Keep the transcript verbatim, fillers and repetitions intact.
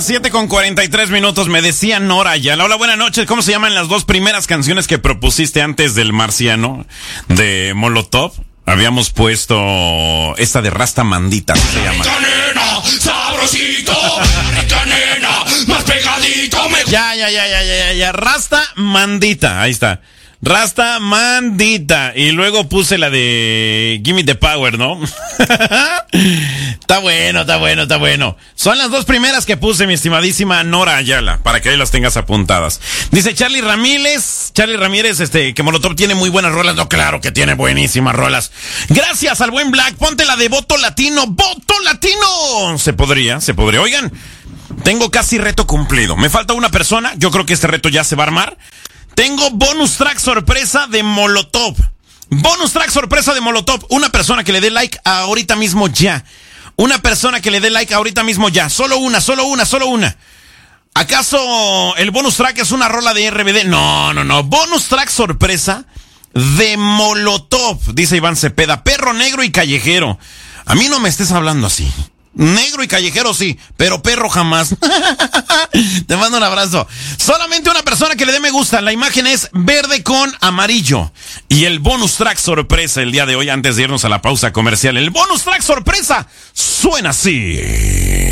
las siete con cuarenta y tres minutos. Me decía Nora Ayala. Hola, buenas noches. ¿Cómo se llaman las dos primeras canciones que propusiste antes del Marciano de Molotov? Habíamos puesto esta de Rasta Mandita, ¿cómo se llama? Nena, sabrosito, nena, más pegadito. Me... Ya, ya, ya, ya, ya, ya. Rasta Mandita. Ahí está. Rasta Mandita. Y luego puse la de Gimme the Power, ¿no? Está bueno, está bueno, está bueno. Son las dos primeras que puse, mi estimadísima Nora Ayala, para que ahí las tengas apuntadas. Dice Charlie Ramírez, Charlie Ramírez, este, que Molotov tiene muy buenas rolas. No, claro que tiene buenísimas rolas. Gracias al buen Black. Ponte la de Voto Latino. ¡Voto Latino! Se podría, se podría. Oigan, tengo casi reto cumplido. Me falta una persona. Yo creo que este reto ya se va a armar. Tengo bonus track sorpresa de Molotov. Bonus track sorpresa de Molotov. Una persona que le dé like ahorita mismo ya. Una persona que le dé like ahorita mismo ya. Solo una, solo una, solo una. ¿Acaso el bonus track es una rola de R B D? No, no, no. Bonus track sorpresa de Molotov. Dice Iván Cepeda. Perro negro y callejero. A mí no me estés hablando así. Negro y callejero sí, pero perro jamás. Te mando un abrazo. Solamente una persona que le dé me gusta. La imagen es verde con amarillo. Y el bonus track sorpresa el día de hoy, antes de irnos a la pausa comercial, el bonus track sorpresa suena así.